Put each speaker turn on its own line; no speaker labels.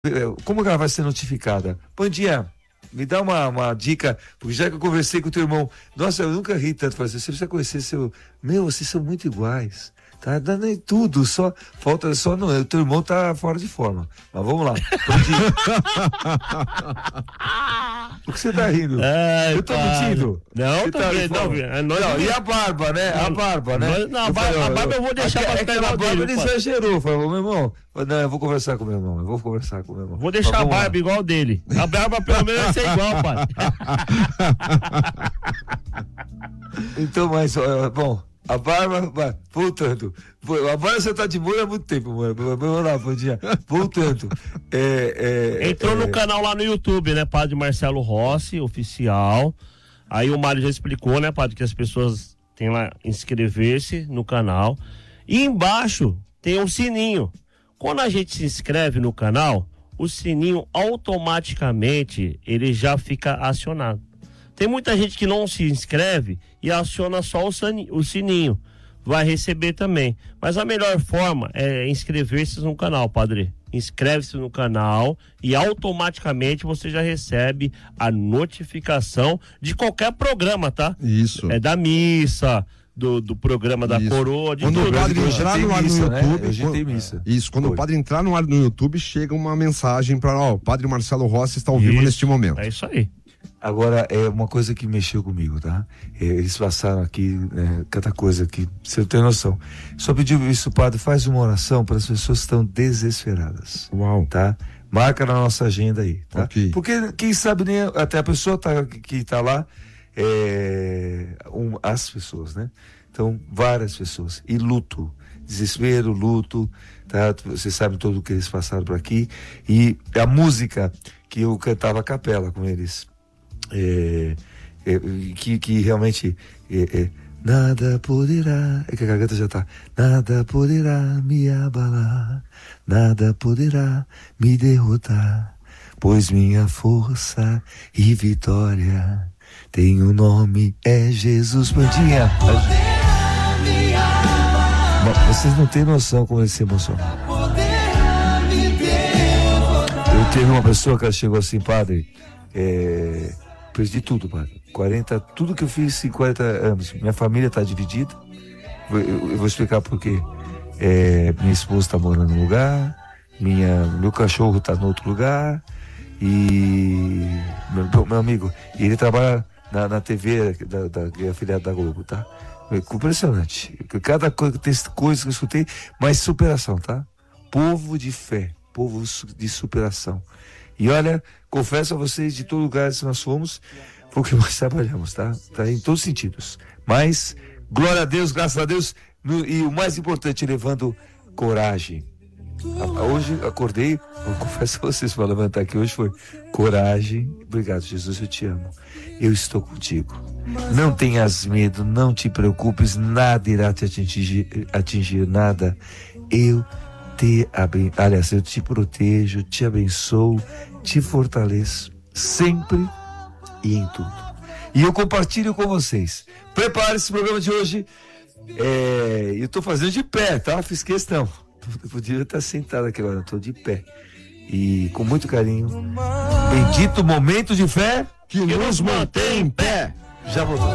Como que ela vai ser notificada? Pandinha, me dá uma dica, porque já que eu conversei com o teu irmão, nossa, eu nunca ri tanto, você precisa conhecer vocês são muito iguais, tá dando em tudo, falta só, não, o teu irmão tá fora de forma, mas vamos lá, Pandinha. Por que você tá rindo? Eu tô mentindo?
Não,
não, e a barba, né? A barba, né?
A barba eu vou deixar pra pegar
a barba ele exagerou, falou, meu irmão, não, eu vou conversar com meu irmão,
Vou deixar a barba igual dele. A barba pelo menos vai ser igual, pai.
Então, mas, bom, a barba, voltando. Agora você tá de molho há muito tempo, mano. Vamos lá, Pandinha. Voltando.
Entrou no canal lá no YouTube, né, Padre Marcelo Rossi, oficial. Aí o Mário já explicou, né, Padre, que as pessoas têm lá inscrever-se no canal. E embaixo tem um sininho. Quando a gente se inscreve no canal, o sininho automaticamente ele já fica acionado. Tem muita gente que não se inscreve e aciona só o sininho. Vai receber também. Mas a melhor forma é inscrever-se no canal, Padre. Inscreve-se no canal e automaticamente você já recebe a notificação de qualquer programa, tá?
Isso.
É da missa, do programa da coroa, de
quando
tudo.
O padre entrar no ar no YouTube,
missa.
Isso, quando o padre entrar no ar no YouTube, chega uma mensagem para o Padre Marcelo Rossi está ao vivo neste momento.
É isso aí.
Agora, é uma coisa que mexeu comigo, tá? Eles passaram aqui, cada coisa que você tem noção. Só pediu isso, padre, faz uma oração para as pessoas que estão desesperadas.
Uau.
Tá? Marca na nossa agenda aí, tá?
Okay.
Porque quem sabe nem até a pessoa que tá lá, as pessoas, né? Então, várias pessoas. E luto, desespero, luto, tá? Você sabe todo o que eles passaram por aqui. E a música que eu cantava a capela com eles, que realmente nada poderá, que a garganta já tá, nada poderá me abalar, nada poderá me derrotar, pois minha força e vitória tem um nome, é Jesus. Pandinha, vocês não têm noção como ele se emocionou. Eu teve uma pessoa que ela chegou assim, padre, perdi tudo, padre. Tudo que eu fiz em 40 anos. Minha família está dividida. Eu vou explicar por quê. Minha esposa está morando num lugar, meu cachorro está no outro lugar, e meu amigo, ele trabalha na TV que é afiliado da Globo, tá? Impressionante. Cada coisa que eu escutei, mas superação, tá? Povo de fé, povo de superação. E olha, confesso a vocês, de todo lugar que nós fomos, foi o que mais trabalhamos, tá? Tá em todos os sentidos. Mas, glória a Deus, graças a Deus, e o mais importante, levando coragem. Hoje acordei, eu confesso a vocês, para levantar aqui hoje foi coragem. Obrigado, Jesus, eu te amo. Eu estou contigo. Não tenhas medo, não te preocupes, nada irá te atingir nada. Eu te protejo, te abençoo, te fortaleço, sempre e em tudo. E eu compartilho com vocês. Prepare esse programa de hoje. Eu estou fazendo de pé, tá? Fiz questão. Eu podia estar sentado aqui agora, estou de pé. E com muito carinho. Bendito momento de fé
que nos mantém em pé.
Já voltou.